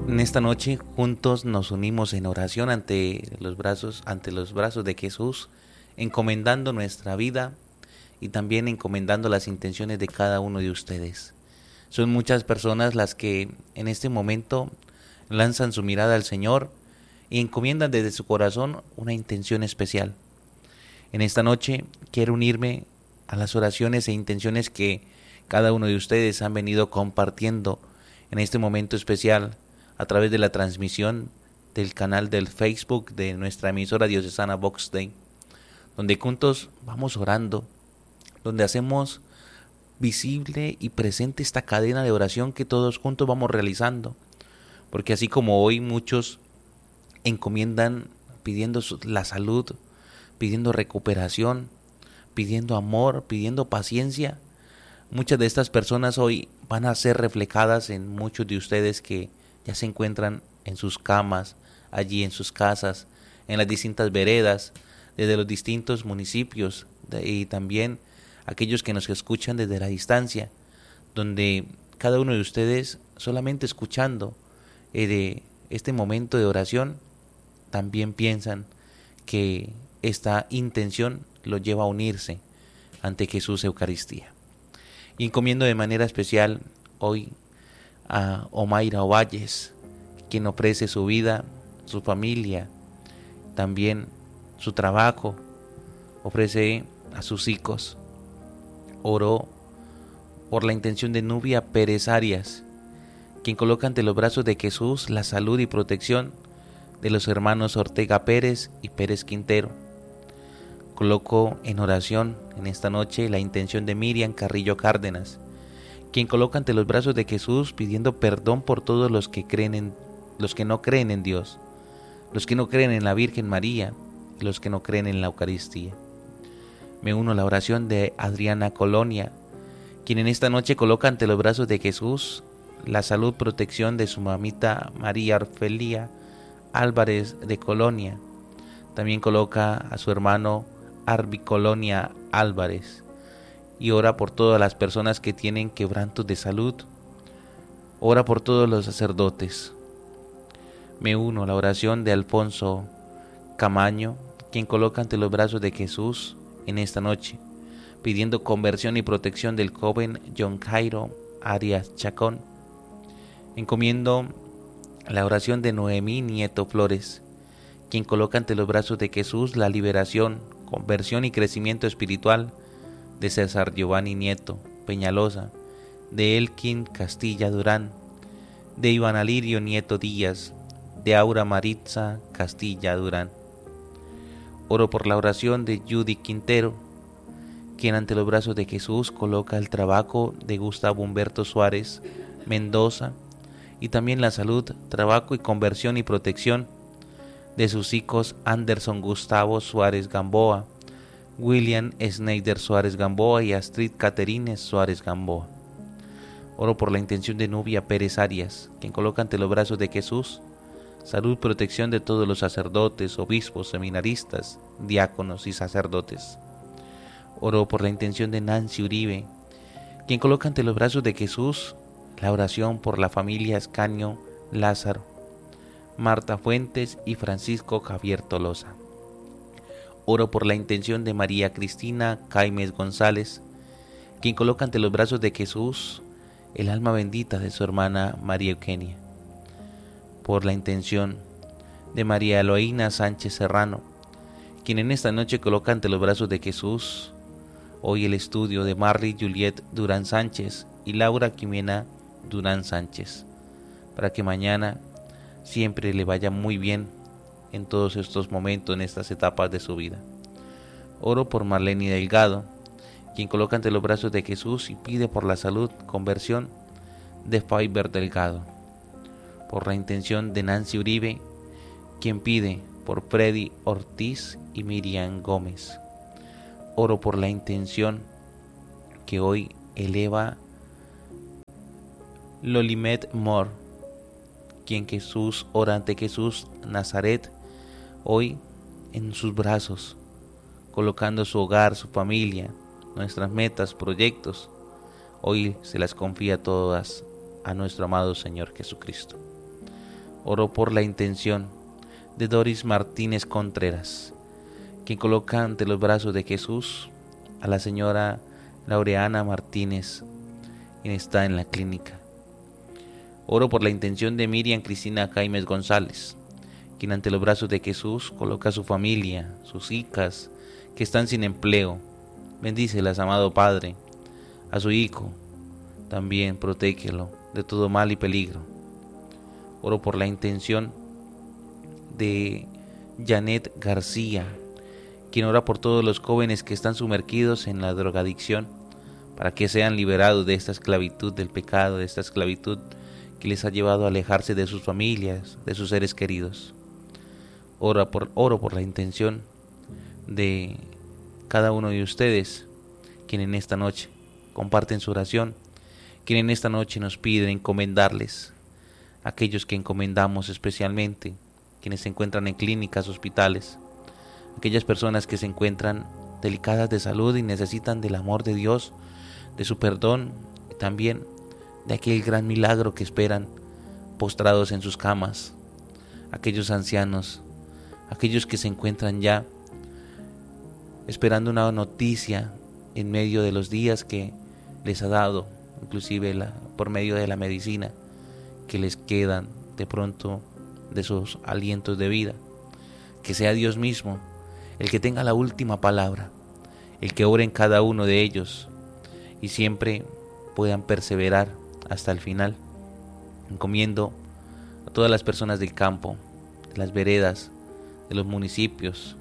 En esta noche juntos nos unimos en oración ante los brazos de Jesús, encomendando nuestra vida y también encomendando las intenciones de cada uno de ustedes. Son muchas personas las que en este momento lanzan su mirada al Señor y encomiendan desde su corazón una intención especial. En esta noche quiero unirme a las oraciones e intenciones que cada uno de ustedes han venido compartiendo en este momento especial a través de la transmisión del canal del Facebook de nuestra emisora diocesana Vox Dei, donde juntos vamos orando, donde hacemos visible y presente esta cadena de oración que todos juntos vamos realizando, porque así como hoy muchos encomiendan pidiendo la salud, pidiendo recuperación, pidiendo amor, pidiendo paciencia, muchas de estas personas hoy van a ser reflejadas en muchos de ustedes que ya se encuentran en sus camas, allí en sus casas, en las distintas veredas, desde los distintos municipios y también aquellos que nos escuchan desde la distancia, donde cada uno de ustedes solamente escuchando de este momento de oración, también piensan que esta intención lo lleva a unirse ante Jesús Eucaristía. Y encomiendo de manera especial hoy a Omaira Ovalles, quien ofrece su vida, su familia, también su trabajo, ofrece a sus hijos. Oró por la intención de Nubia Pérez Arias, quien coloca ante los brazos de Jesús la salud y protección de los hermanos Ortega Pérez y Pérez Quintero. Coloco en oración en esta noche la intención de Miriam Carrillo Cárdenas, quien coloca ante los brazos de Jesús pidiendo perdón por todos los que no creen en Dios, los que no creen en la Virgen María y los que no creen en la Eucaristía. Me uno a la oración de Adriana Colonia, quien en esta noche coloca ante los brazos de Jesús la salud, protección de su mamita María Orfelia Álvarez de Colonia. También coloca a su hermano Arbi Colonia Álvarez y ora por todas las personas que tienen quebrantos de salud. Ora por todos los sacerdotes. Me uno a la oración de Alfonso Camaño, quien coloca ante los brazos de Jesús en esta noche, pidiendo conversión y protección del joven John Jairo Arias Chacón. Encomiendo la oración de Noemí Nieto Flores, quien coloca ante los brazos de Jesús la liberación, conversión y crecimiento espiritual de César Giovanni Nieto Peñalosa, de Elkin Castilla Durán, de Iván Alirio Nieto Díaz, de Aura Maritza Castilla Durán. Oro por la oración de Judy Quintero, quien ante los brazos de Jesús coloca el trabajo de Gustavo Humberto Suárez Mendoza y también la salud, trabajo y conversión y protección de sus hijos Anderson Gustavo Suárez Gamboa, William Schneider Suárez Gamboa y Astrid Caterine Suárez Gamboa. Oro por la intención de Nubia Pérez Arias, quien coloca ante los brazos de Jesús salud, protección de todos los sacerdotes, obispos, seminaristas, diáconos y sacerdotes. Oro por la intención de Nancy Uribe, quien coloca ante los brazos de Jesús la oración por la familia Escaño Lázaro, Marta Fuentes y Francisco Javier Tolosa. Oro por la intención de María Cristina Caimes González, quien coloca ante los brazos de Jesús el alma bendita de su hermana María Eugenia. Por la intención de María Eloína Sánchez Serrano, quien en esta noche coloca ante los brazos de Jesús hoy el estudio de Marly Juliet Durán Sánchez y Laura Quimena Durán Sánchez, para que mañana siempre le vaya muy bien en todos estos momentos, en estas etapas de su vida. Oro por Marlene Delgado, quien coloca ante los brazos de Jesús y pide por la salud, conversión de Faiber Delgado. Por la intención de Nancy Uribe, quien pide por Freddy Ortiz y Miriam Gómez. Oro por la intención que hoy eleva Lolimet Moore, quien Jesús ora ante Jesús Nazaret, hoy en sus brazos, colocando su hogar, su familia, nuestras metas, proyectos, hoy se las confía todas a nuestro amado Señor Jesucristo. Oro por la intención de Doris Martínez Contreras, quien coloca ante los brazos de Jesús a la señora Laureana Martínez, quien está en la clínica. Oro por la intención de Miriam Cristina Jaimes González, quien ante los brazos de Jesús coloca a su familia, sus hijas que están sin empleo. Bendícelas, amado Padre. A su hijo también protégelo de todo mal y peligro. Oro por la intención de Janet García, quien ora por todos los jóvenes que están sumergidos en la drogadicción, para que sean liberados de esta esclavitud del pecado, de esta esclavitud que les ha llevado a alejarse de sus familias, de sus seres queridos. Oro por la intención de cada uno de ustedes, quien en esta noche comparten su oración, quien en esta noche nos piden encomendarles, aquellos que encomendamos especialmente, quienes se encuentran en clínicas, hospitales, aquellas personas que se encuentran delicadas de salud y necesitan del amor de Dios, de su perdón y también de aquel gran milagro que esperan postrados en sus camas, aquellos ancianos, aquellos que se encuentran ya esperando una noticia en medio de los días que les ha dado, inclusive por medio de la medicina que les quedan de pronto de sus alientos de vida. Que sea Dios mismo el que tenga la última palabra, el que ore en cada uno de ellos y siempre puedan perseverar hasta el final. Encomiendo a todas las personas del campo, de las veredas, de los municipios,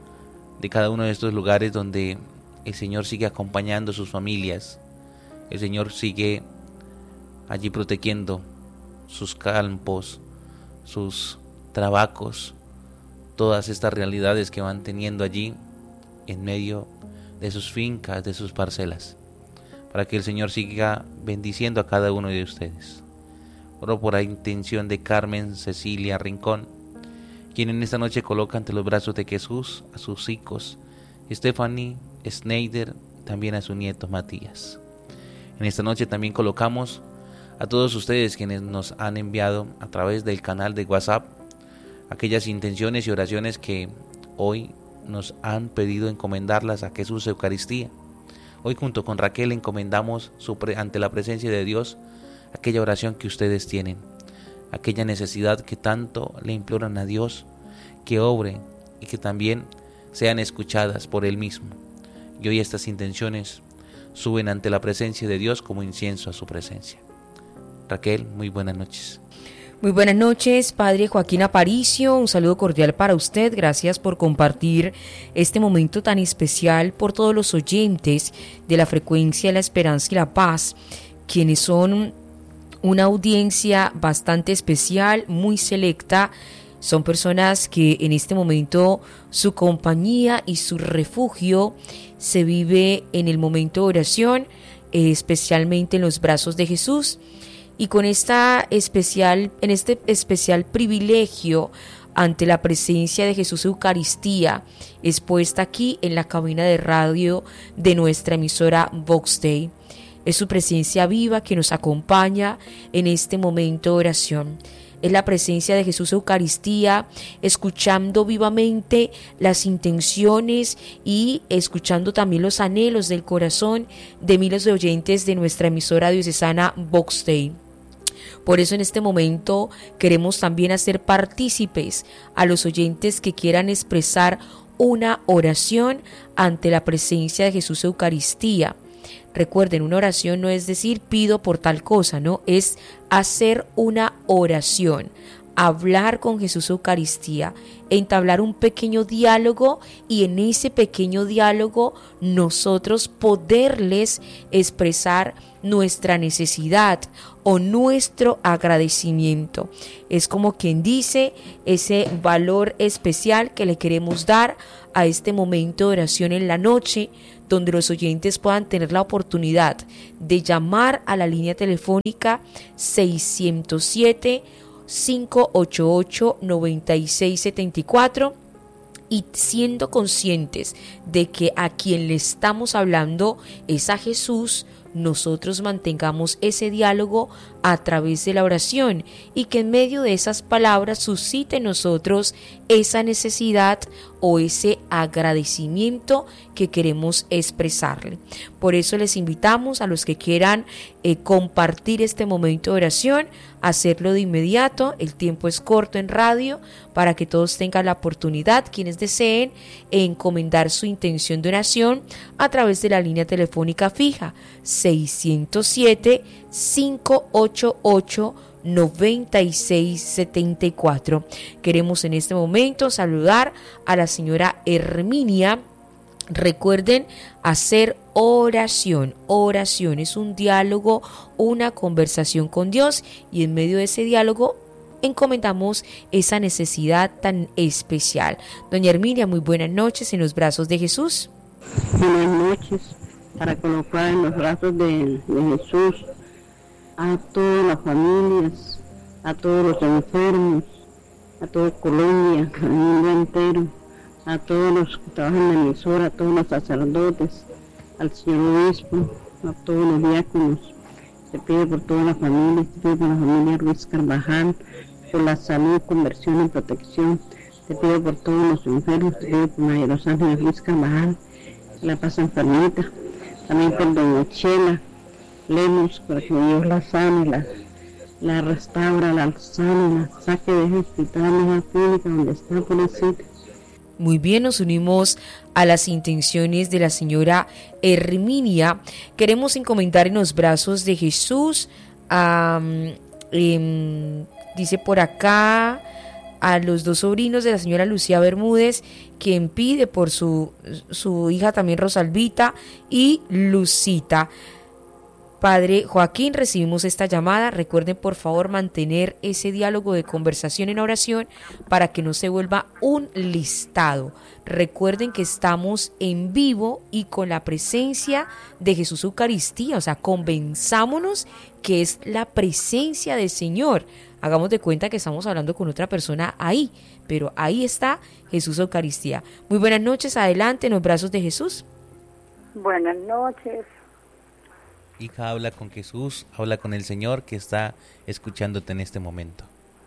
de cada uno de estos lugares donde el Señor sigue acompañando a sus familias, el Señor sigue allí protegiendo sus campos, sus trabajos, todas estas realidades que van teniendo allí en medio de sus fincas, de sus parcelas, para que el Señor siga bendiciendo a cada uno de ustedes. Oro por la intención de Carmen Cecilia Rincón, quien en esta noche coloca ante los brazos de Jesús a sus hijos, Stephanie, Schneider, también a su nieto Matías. En esta noche también colocamos a todos ustedes quienes nos han enviado a través del canal de WhatsApp aquellas intenciones y oraciones que hoy nos han pedido encomendarlas a Jesús Eucaristía. Hoy junto con Raquel encomendamos ante la presencia de Dios aquella oración que ustedes tienen, aquella necesidad que tanto le imploran a Dios que obre y que también sean escuchadas por Él mismo. Y hoy estas intenciones suben ante la presencia de Dios como incienso a su presencia. Raquel, muy buenas noches. Muy buenas noches, Padre Joaquín Aparicio, un saludo cordial para usted, gracias por compartir este momento tan especial por todos los oyentes de la frecuencia de la esperanza y la paz, quienes son una audiencia bastante especial, muy selecta, son personas que en este momento su compañía y su refugio se vive en el momento de oración, especialmente en los brazos de Jesús. Y con en este especial privilegio ante la presencia de Jesús Eucaristía, expuesta aquí en la cabina de radio de nuestra emisora Vox Day. Es su presencia viva que nos acompaña en este momento de oración. Es la presencia de Jesús Eucaristía, escuchando vivamente las intenciones y escuchando también los anhelos del corazón de miles de oyentes de nuestra emisora diocesana Vox Day. Por eso en este momento queremos también hacer partícipes a los oyentes que quieran expresar una oración ante la presencia de Jesús Eucaristía. Recuerden, una oración no es decir pido por tal cosa, no, es hacer una oración, hablar con Jesús Eucaristía, entablar un pequeño diálogo y en ese pequeño diálogo nosotros poderles expresar nuestra necesidad o nuestro agradecimiento. Es como quien dice ese valor especial que le queremos dar a este momento de oración en la noche, donde los oyentes puedan tener la oportunidad de llamar a la línea telefónica 607-588-9674 y siendo conscientes de que a quien le estamos hablando es a Jesús, nosotros mantengamos ese diálogo a través de la oración y que en medio de esas palabras suscite en nosotros esa necesidad o ese agradecimiento que queremos expresarle. Por eso les invitamos a los que quieran compartir este momento de oración, a hacerlo de inmediato. El tiempo es corto en radio para que todos tengan la oportunidad, quienes deseen, encomendar su intención de oración a través de la línea telefónica fija 607-588-9674. Queremos en este momento saludar a la señora Herminia. Recuerden hacer oración. Oración es un diálogo, una conversación con Dios, y en medio de ese diálogo encomendamos esa necesidad tan especial. Doña Herminia, muy buenas noches en los brazos de Jesús. Buenas noches, para colocar en los brazos de Jesús a todas las familias, a todos los enfermos, a toda Colombia, al mundo entero, a todos los que trabajan en la emisora, a todos los sacerdotes, al señor obispo, a todos los diáconos. Se pide por toda la familia, se pide por la familia Ruiz Carvajal, por la salud, conversión y protección. Te pido por todos los enfermos, te pido por María Los Ángeles Ruiz Carvajal, que la pasa enfermita. También por doña Chela Lemos, para que Dios la sane, la restaura, la sane, la saque de ese hospital, de esa clínica donde está pobrecita. Muy bien, nos unimos a las intenciones de la señora Herminia. Queremos encomendar en los brazos de Jesús dice por acá, a los dos sobrinos de la señora Lucía Bermúdez, quien pide por su hija también Rosalvita y Lucita. Padre Joaquín, recibimos esta llamada. Recuerden por favor mantener ese diálogo de conversación en oración para que no se vuelva un listado. Recuerden que estamos en vivo y con la presencia de Jesús Eucaristía, o sea, convenzámonos que es la presencia del Señor. Hagamos de cuenta que estamos hablando con otra persona ahí, pero ahí está Jesús Eucaristía. Muy buenas noches, adelante en los brazos de Jesús. Buenas noches. Hija, habla con Jesús, habla con el Señor que está escuchándote en este momento.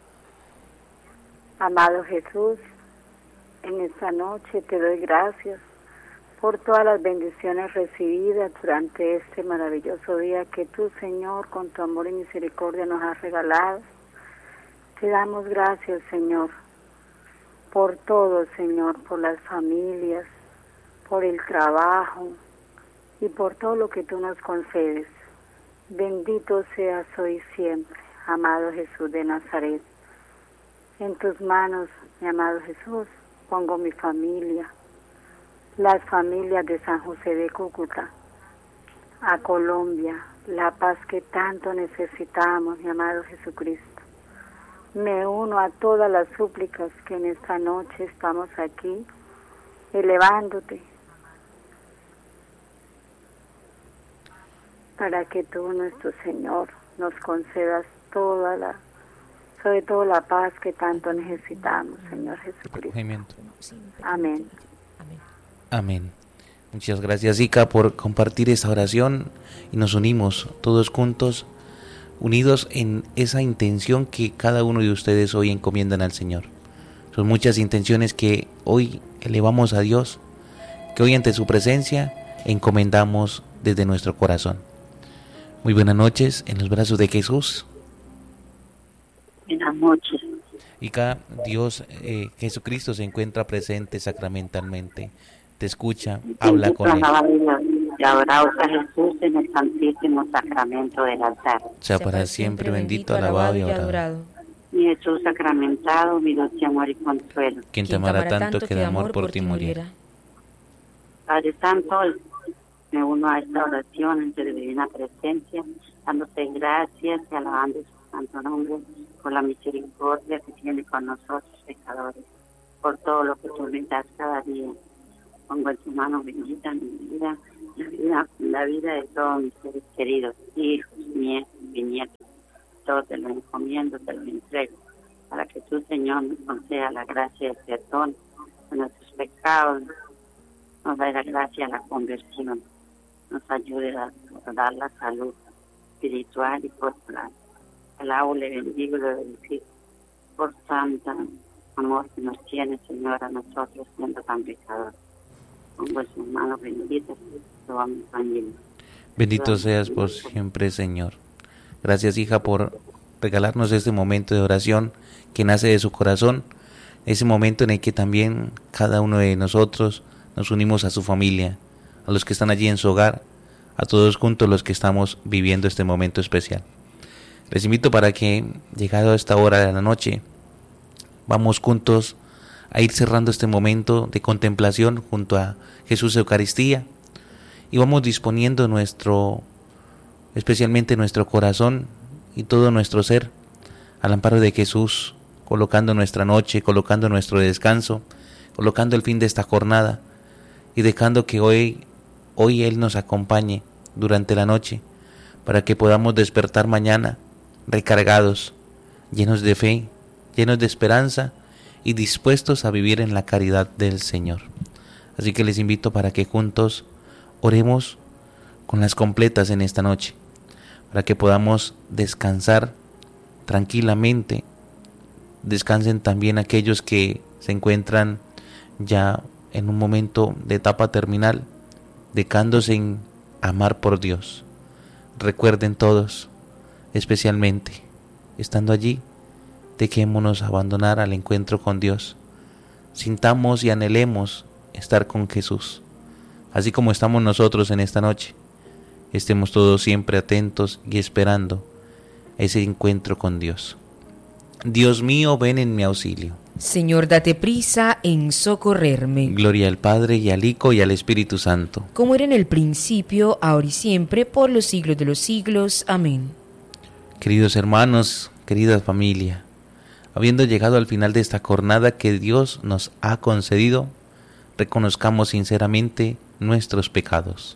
Amado Jesús, en esta noche te doy gracias por todas las bendiciones recibidas durante este maravilloso día que tú, Señor, con tu amor y misericordia nos has regalado. Te damos gracias, Señor, por todo, Señor, por las familias, por el trabajo y por todo lo que tú nos concedes. Bendito seas hoy y siempre, amado Jesús de Nazaret. En tus manos, mi amado Jesús, pongo mi familia, las familias de San José de Cúcuta, a Colombia, la paz que tanto necesitamos, mi amado Jesucristo. Me uno a todas las súplicas que en esta noche estamos aquí, elevándote, para que tú, nuestro Señor, nos concedas sobre todo la paz que tanto necesitamos, Señor Jesucristo. Amén. Amén. Muchas gracias, Ica, por compartir esta oración, y nos unimos todos juntos, unidos en esa intención que cada uno de ustedes hoy encomiendan al Señor. Son muchas intenciones que hoy elevamos a Dios, que hoy ante su presencia encomendamos desde nuestro corazón. Muy buenas noches en los brazos de Jesús. Buenas noches. Ica, Dios, Jesucristo se encuentra presente sacramentalmente. Te escucha, habla con él. Y adoraos a Jesús en el santísimo sacramento del altar. Sea para siempre bendito, alabado y adorado. Mi Jesús sacramentado, mi luz y amor y consuelo. Quien te amará tanto que de amor por ti muriera. Padre Santo, me uno a esta oración en tu divina presencia, dándote gracias y alabando su santo nombre por la misericordia que tiene con nosotros pecadores, por todo lo que tú me das cada día. Pongo en tu mano bendita mi vida, la vida de todos mis seres queridos, hijos, nietos, bisnietos. Todo te lo encomiendo, te lo entrego, para que tú, Señor, nos conceda la gracia del perdón de nuestros pecados, nos dé la gracia de la conversión, nos ayude a dar la salud espiritual y corporal. alabo, le bendigo, le bendigo por tanto amor que nos tiene, Señor, a nosotros siendo tan pecadores. Con vuestras manos benditas, lo vamos a bendir. Bendito seas por siempre, Señor. Gracias, hija, por regalarnos este momento de oración que nace de su corazón, ese momento en el que también cada uno de nosotros nos unimos a su familia, a los que están allí en su hogar, a todos juntos los que estamos viviendo este momento especial. Les invito para que, llegado a esta hora de la noche, vamos juntos a ir cerrando este momento de contemplación junto a Jesús Eucaristía y vamos disponiendo especialmente nuestro corazón y todo nuestro ser al amparo de Jesús, colocando nuestra noche, colocando nuestro descanso, colocando el fin de esta jornada y dejando que hoy Él nos acompañe durante la noche para que podamos despertar mañana recargados, llenos de fe, llenos de esperanza y dispuestos a vivir en la caridad del Señor. Así que les invito para que juntos oremos con las completas en esta noche, para que podamos descansar tranquilamente. Descansen también aquellos que se encuentran ya en un momento de etapa terminal, dejándose en amar por Dios. Recuerden todos, especialmente, estando allí, dejémonos abandonar al encuentro con Dios. Sintamos y anhelemos estar con Jesús. Así como estamos nosotros en esta noche, estemos todos siempre atentos y esperando ese encuentro con Dios. Dios mío, ven en mi auxilio. Señor, date prisa en socorrerme. Gloria al Padre, y al Hijo, y al Espíritu Santo. Como era en el principio, ahora y siempre, por los siglos de los siglos. Amén. Queridos hermanos, querida familia, habiendo llegado al final de esta jornada que Dios nos ha concedido, reconozcamos sinceramente nuestros pecados.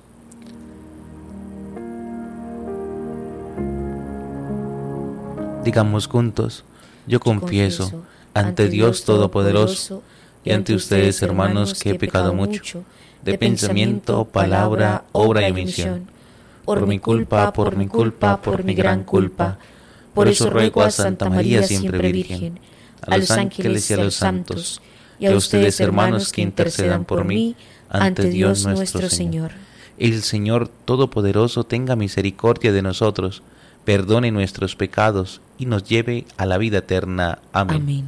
Digamos juntos: yo confieso ante Dios Todopoderoso y ante ustedes, hermanos, que he pecado mucho, de pensamiento, palabra, obra y omisión, por mi culpa, por mi gran culpa. Por eso ruego a Santa María siempre Virgen, a los ángeles y a los santos, y a ustedes, hermanos, que intercedan por mí ante Dios nuestro Señor. El Señor Todopoderoso tenga misericordia de nosotros, perdone nuestros pecados y nos lleve a la vida eterna. Amén. Amén.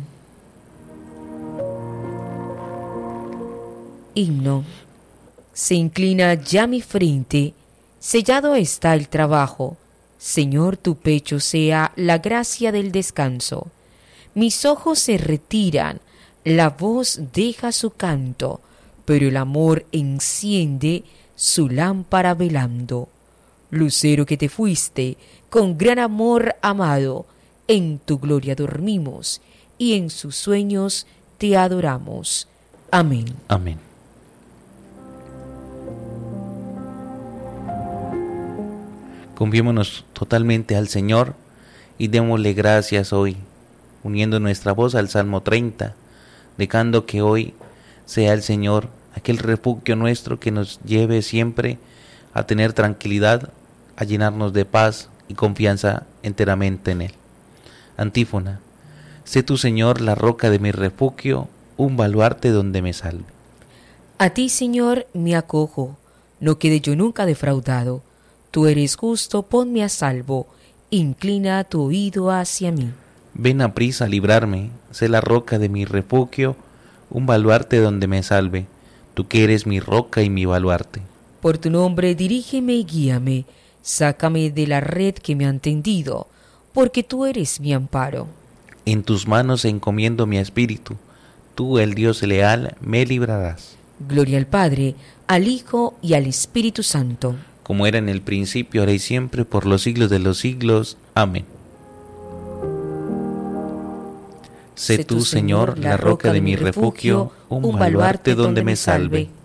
Himno. Se inclina ya mi frente, sellado está el trabajo. Señor, tu pecho sea la gracia del descanso. Mis ojos se retiran, la voz deja su canto, pero el amor enciende su lámpara velando. Lucero que te fuiste, con gran amor amado, en tu gloria dormimos, y en sus sueños te adoramos. Amén. Amén. Confiémonos totalmente al Señor y démosle gracias hoy, uniendo nuestra voz al Salmo 30, dejando que hoy sea el Señor aquel refugio nuestro que nos lleve siempre a tener tranquilidad, a llenarnos de paz y confianza enteramente en Él. Antífona. Sé tú, Señor, la roca de mi refugio, un baluarte donde me salve. A ti, Señor, me acojo, no quede yo nunca defraudado. Tú eres justo, ponme a salvo, inclina tu oído hacia mí. Ven a prisa a librarme, sé la roca de mi refugio, un baluarte donde me salve, tú que eres mi roca y mi baluarte. Por tu nombre dirígeme y guíame, sácame de la red que me han tendido, porque tú eres mi amparo. En tus manos encomiendo mi espíritu, tú, el Dios leal, me librarás. Gloria al Padre, al Hijo y al Espíritu Santo. Como era en el principio, ahora y siempre, por los siglos de los siglos. Amén. Sé tú, Señor, la roca de mi refugio, un baluarte donde me salve.